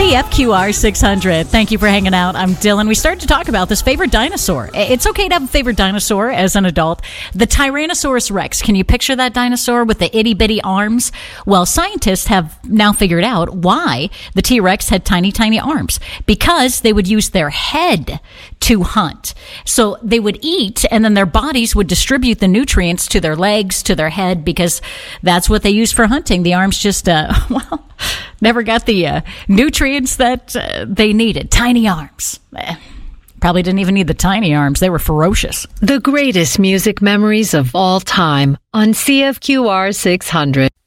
CFQR 600. Thank you for hanging out. I'm Dylan. We started to talk about this favorite dinosaur. It's okay to have a favorite dinosaur as an adult. The Tyrannosaurus Rex. Can you picture that dinosaur with the itty bitty arms? Well, scientists have now figured out why the T-Rex had tiny, tiny arms. Because they would use their head to hunt. So they would eat and then their bodies would distribute the nutrients to their legs, to their head, because that's what they use for hunting. The arms just, never got the nutrients that they needed. Tiny arms. Probably didn't even need the tiny arms. They were ferocious. The greatest music memories of all time on CFQR 600.